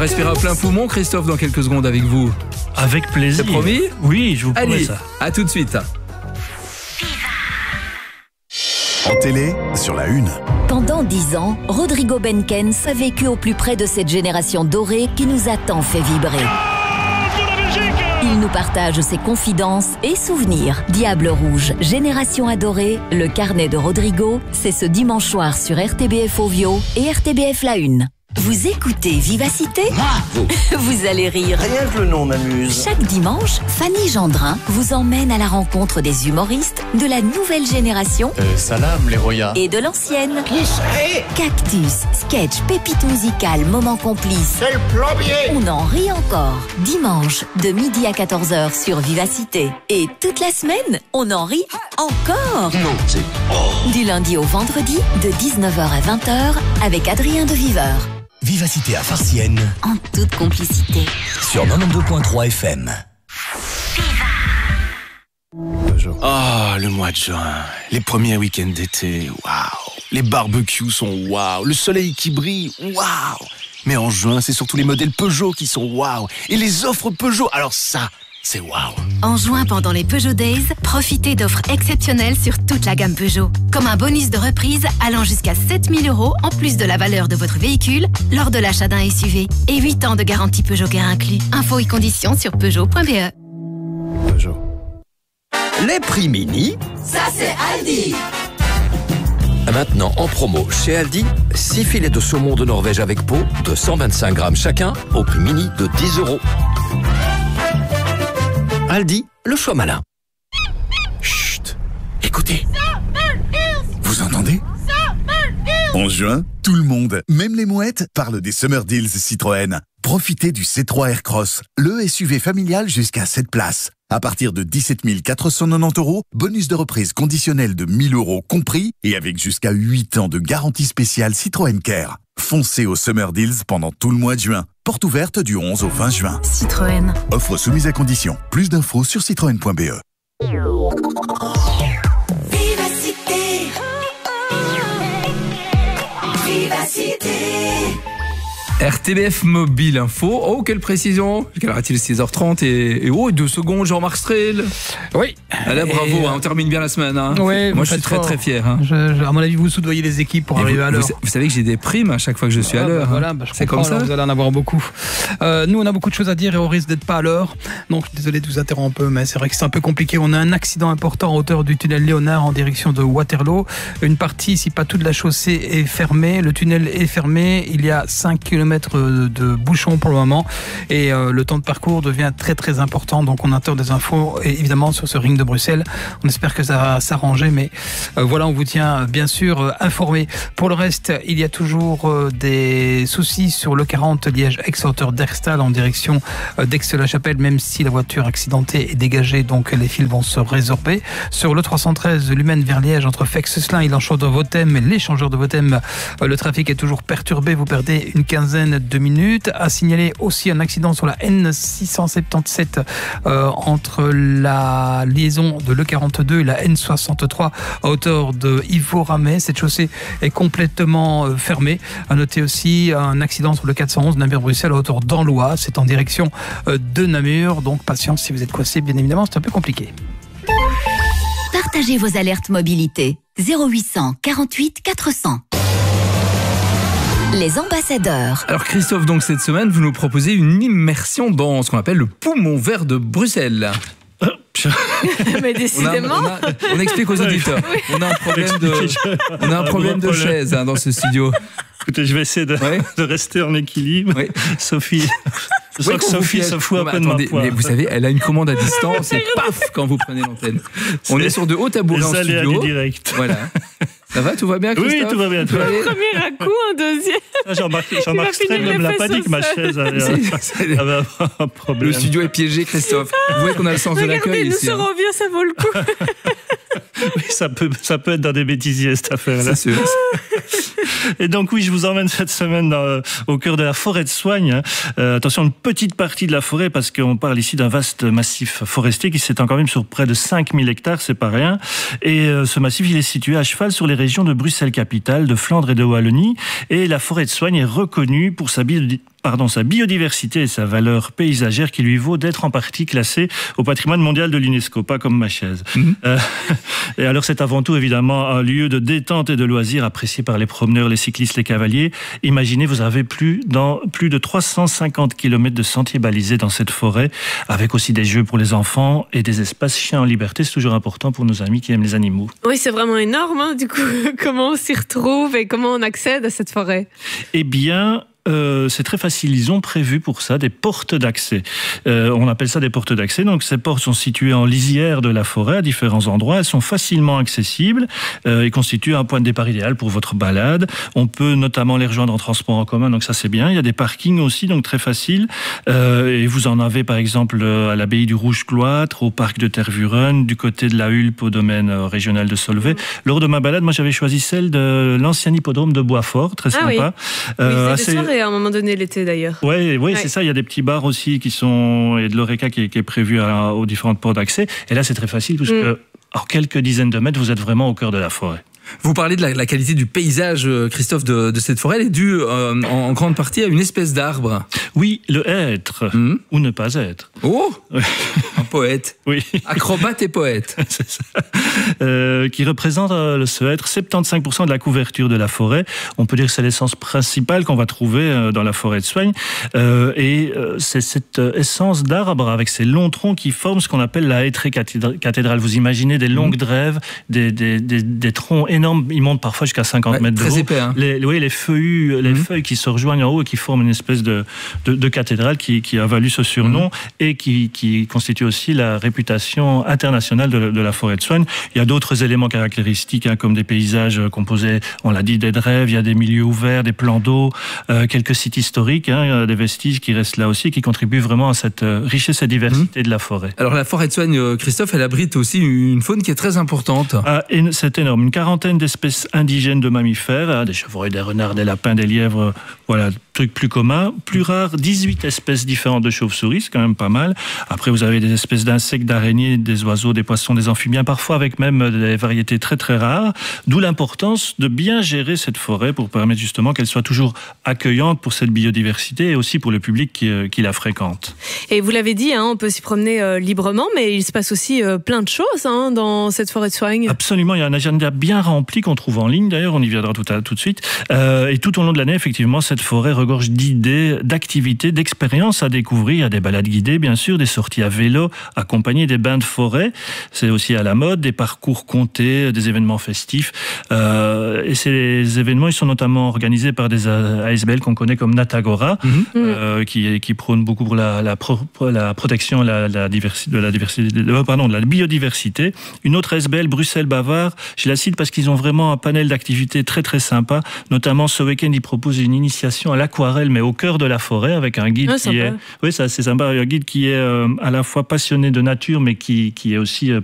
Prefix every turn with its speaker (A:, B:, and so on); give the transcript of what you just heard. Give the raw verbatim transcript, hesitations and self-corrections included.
A: respirer à plein poumon, Christophe, dans quelques secondes avec vous.
B: Avec plaisir.
A: C'est promis ?
B: Oui, je vous promets
A: Allez,
B: ça.
A: à tout de suite.
C: En télé, sur la une.
D: Pendant dix ans, Rodrigo Benkens a vécu au plus près de cette génération dorée qui nous a tant fait vibrer. Il nous partage ses confidences et souvenirs. Diable Rouge, Génération Adorée, le carnet de Rodrigo, c'est ce dimanche soir sur R T B F Ovio et R T B F La Une. Vous écoutez Vivacité ?
E: Bravo.
D: Vous allez rire.
E: Rien que le nom m'amuse.
D: Chaque dimanche, Fanny Gendrin vous emmène à la rencontre des humoristes de la nouvelle génération
F: Euh, salam les royas.
D: et de l'ancienne.
E: Qui c'est ?
D: Cactus, sketch, pépite musicale, moment complice.
E: C'est le plombier.
D: On en rit encore. Dimanche, de midi à quatorze heures sur Vivacité. Et toute la semaine, on en rit encore.
E: Non, c'est... Oh.
D: Du lundi au vendredi, de dix-neuf heures à vingt heures, avec Adrien de Viveur.
G: Vivacité à Farciennes
D: En toute complicité.
G: sur quatre-vingt-douze virgule trois F M.
F: Ah, le mois de juin, les premiers week-ends d'été, waouh. Les barbecues sont waouh, le soleil qui brille, waouh. Mais en juin, c'est surtout les modèles Peugeot qui sont waouh. Et les offres Peugeot, alors ça, c'est waouh.
H: En juin, pendant les Peugeot Days, profitez d'offres exceptionnelles sur toute la gamme Peugeot. Comme un bonus de reprise allant jusqu'à sept mille euros en plus de la valeur de votre véhicule lors de l'achat d'un S U V. Et huit ans de garantie Peugeot Care inclus. Infos et conditions sur Peugeot point B E.
F: Peugeot.
G: Les prix mini.
D: Ça, c'est Aldi.
G: Maintenant en promo chez Aldi, six filets de saumon de Norvège avec peau de cent vingt-cinq grammes chacun au prix mini de dix euros. Aldi, le choix malin.
C: Chut. Écoutez. Vous entendez ? En juin, tout le monde, même les mouettes, parle des Summer Deals Citroën. Profitez du C trois Aircross, le S U V familial jusqu'à sept places. À partir de dix-sept mille quatre cent quatre-vingt-dix euros, bonus de reprise conditionnel de mille euros compris et avec jusqu'à huit ans de garantie spéciale Citroën Care. Foncez au Summer Deals pendant tout le mois de juin. Porte ouverte du onze au vingt juin.
H: Citroën.
C: Offre soumise à condition. Plus d'infos sur citroën point b e.
D: Vivacité. Vivacité.
A: R T B F Mobile Info. Oh, quelle précision. Quelle heure est-il ? six heures trente et, et oh, deux secondes, Jean-Marc Strel.
I: Oui.
A: Ah là, bravo,
I: Et,
A: hein, on termine bien la semaine. Hein.
I: Ouais,
A: Moi,
I: vous
A: je suis
I: faites
A: très
I: fort.
A: très fier. Hein.
I: Je, je, à mon avis, vous soudoyez les équipes pour
A: Et
I: arriver
A: vous,
I: à l'heure.
A: vous, vous savez que j'ai des primes à chaque fois que je suis à
I: Ah,
A: l'heure.
I: bah,
A: hein.
I: voilà, bah, je
A: C'est
I: comprends,
A: comme ça.
I: alors, vous allez en avoir beaucoup. Euh, nous, on a beaucoup de choses à dire et on risque d'être pas à l'heure. Donc, désolé de vous interrompre un peu, mais c'est vrai que c'est un peu compliqué. On a un accident important en hauteur du tunnel Léonard en direction de Waterloo. Une partie, si pas toute la chaussée, est fermée. Le tunnel est fermé. Il y a cinq kilomètres de bouchons pour le moment. Et euh, le temps de parcours devient très très important. Donc, on attend des infos, et évidemment, sur ce ring de Bruxelles. On espère que ça va s'arranger, mais euh, voilà, on vous tient bien sûr euh, informé. Pour le reste, il y a toujours euh, des soucis sur le quarante Liège-Aix, hauteur d'Erstal en direction euh, d'Aix-la-Chapelle, même si la voiture accidentée est dégagée, donc les fils vont se résorber. Sur le trois cent treize Lumène vers Liège, entre Fex-Slin et l'échangeur de l'échangeur de Votem, euh, le trafic est toujours perturbé, vous perdez une quinzaine de minutes. À signaler aussi un accident sur la N six cent soixante-dix-sept euh, entre la liaison de l'E quarante-deux et la N soixante-trois à hauteur de Yvaux-Ramet. Cette chaussée est complètement euh, fermée. À noter aussi un accident sur le quatre cent onze Namur-Bruxelles à hauteur d'Anlois. C'est en direction euh, de Namur. Donc patience si vous êtes coincé, bien évidemment, c'est un peu compliqué.
D: Partagez vos alertes mobilité. zéro huit cent quarante-huit quatre cents. Les ambassadeurs.
A: Alors Christophe, donc cette semaine, vous nous proposez une immersion dans ce qu'on appelle le poumon vert de Bruxelles.
H: Mais
A: On, a,
H: décidément.
A: on, a, on explique aux auditeurs. On a un problème de, on a un problème de chaise hein, dans ce studio.
B: Écoutez, je vais essayer de,
A: Ouais.
B: de rester en équilibre.
A: Oui.
B: Sophie, je sens
A: Oui,
B: que
A: quand vous
B: Sophie
A: fiez-
B: se fout
A: Non,
B: un
A: mais
B: peu de ma
A: attendez,
B: poire.
A: mais vous savez, elle a une commande à distance et paf quand vous prenez l'antenne. On
B: C'est
A: est sur de hauts tabourets
B: Les
A: en
B: aléas
A: studio.
B: du direct.
A: Voilà. Ça va, tout va bien, Christophe?
B: Oui, tout va bien, tout va bien.
H: Premier à coup, un deuxième.
B: Ah, Jean-Marc,
H: Il
B: Jean-Marc
H: va finir
B: Strel ne
H: les
B: me l'a
H: fesses
B: pas dit
H: au
B: que ma
H: sol.
B: chaise avait,
A: C'est- c'est-
B: avait un problème.
A: Le studio est piégé, Christophe. Vous voyez qu'on a le sens de l'accueil
H: Regardez, nous
A: ici. hein.
H: serons vieux, ça vaut le coup.
B: Oui, ça peut, ça peut être dans des bêtisiers, cette affaire-là.
A: C'est sûr.
B: Et donc oui, je vous emmène cette semaine dans, euh, au cœur de la forêt de Soignes. Hein. Euh, attention, une petite partie de la forêt, parce qu'on parle ici d'un vaste massif forestier qui s'étend quand même sur près de cinq mille hectares, c'est pas rien. Et euh, ce massif, il est situé à cheval sur les régions de Bruxelles-Capitale, de Flandre et de Wallonie. Et la forêt de Soignes est reconnue pour sa, bio- pardon, sa biodiversité et sa valeur paysagère qui lui vaut d'être en partie classé au patrimoine mondial de l'UNESCO, pas comme ma chaise. Mmh. Euh, et alors c'est avant tout évidemment un lieu de détente et de loisirs apprécié par les promeneurs, les cyclistes, les cavaliers. Imaginez, vous avez plus, dans, plus de trois cent cinquante kilomètres de sentiers balisés dans cette forêt, avec aussi des jeux pour les enfants et des espaces chiens en liberté. C'est toujours important pour nos amis qui aiment les animaux.
J: Oui, c'est vraiment énorme. Hein, du coup, comment on s'y retrouve et comment on accède à cette forêt?
B: Eh bien... Euh, c'est très facile, ils ont prévu pour ça des portes d'accès. Euh, on appelle ça des portes d'accès, donc ces portes sont situées en lisière de la forêt à différents endroits, elles sont facilement accessibles euh, et constituent un point de départ idéal pour votre balade. On peut notamment les rejoindre en transport en commun, donc ça c'est bien. Il y a des parkings aussi, donc très facile. Euh, et vous en avez par exemple à l'abbaye du Rouge-Cloître, au parc de Tervuren, du côté de la Hulpe au domaine régional de Solvay. Lors de ma balade, moi j'avais choisi celle de l'ancien hippodrome de Boisfort, très
J: ah
B: sympa.
J: Oui. Euh, oui, assez... à un moment donné l'été d'ailleurs.
B: Oui, ouais, ouais. C'est ça, il y a des petits bars aussi qui sont, et de l'Oreca qui, qui est prévu à, aux différentes portes d'accès. Et là, c'est très facile parce mm. que, en quelques dizaines de mètres, vous êtes vraiment au cœur de la forêt.
A: Vous parlez de la, la qualité du paysage, Christophe, de, de cette forêt. Elle est due euh, en, en grande partie à une espèce d'arbre.
B: Oui, le être, mmh. ou ne pas être.
A: Oh, un poète.
B: Oui.
A: Acrobate et poète.
B: C'est ça. Euh, qui représente euh, ce être soixante-quinze pour cent de la couverture de la forêt. On peut dire que c'est l'essence principale qu'on va trouver euh, dans la forêt de Soignes. Euh, et euh, c'est cette euh, essence d'arbre avec ces longs troncs qui forment ce qu'on appelle la hêtraie cathédrale. Vous imaginez des longues mmh. drèves, des, des, des, des troncs énorme, il monte parfois jusqu'à cinquante ouais, mètres de haut.
A: Très épais. Hein.
B: Les, oui, les feuilles, les mmh. feuilles qui se rejoignent en haut et qui forment une espèce de, de, de cathédrale qui, qui a valu ce surnom mmh. et qui, qui constitue aussi la réputation internationale de, de la forêt de Soignes. Il y a d'autres éléments caractéristiques, hein, comme des paysages composés, on l'a dit, des drèves, il y a des milieux ouverts, des plans d'eau, euh, quelques sites historiques, hein, des vestiges qui restent là aussi, qui contribuent vraiment à cette richesse et diversité mmh. de la forêt.
A: Alors la forêt de Soignes, Christophe, elle abrite aussi une faune qui est très importante.
B: Ah, c'est énorme, une quarantaine d'espèces indigènes de mammifères, hein, des chevreuils, des renards, des lapins, des lièvres, voilà, trucs plus communs. Plus rares, dix-huit espèces différentes de chauves-souris, c'est quand même pas mal. Après, vous avez des espèces d'insectes, d'araignées, des oiseaux, des poissons, des amphibiens, parfois avec même des variétés très très rares. D'où l'importance de bien gérer cette forêt pour permettre justement qu'elle soit toujours accueillante pour cette biodiversité et aussi pour le public qui, qui la fréquente.
J: Et vous l'avez dit, hein, on peut s'y promener euh, librement, mais il se passe aussi euh, plein de choses hein, dans cette forêt de Soignes.
B: Absolument, il y a un agenda bien rempli qu'on trouve en ligne, d'ailleurs, on y viendra tout, à, tout de suite. Euh, et tout au long de l'année, effectivement, cette forêt regorge d'idées, d'activités, d'expériences à découvrir. Il y a des balades guidées, bien sûr, des sorties à vélo, accompagnées des bains de forêt. C'est aussi à la mode, des parcours comptés, des événements festifs. Euh, et ces événements, ils sont notamment organisés par des A S B L qu'on connaît comme Natagora, mmh. euh, qui, qui prônent beaucoup pour la, la, pro, la protection la, la diversité, de, la diversité, de, pardon, de la biodiversité. Une autre A S B L, Bruxelles-Bavard, je la cite parce qu'ils ont vraiment un panel d'activités très très sympa. Notamment ce week-end, ils proposent une initiation à l'aquarelle, mais au cœur de la forêt, avec un guide ah, qui sympa. est, oui, ça c'est sympa, un guide qui est euh, à la fois passionné de nature, mais qui qui est aussi euh,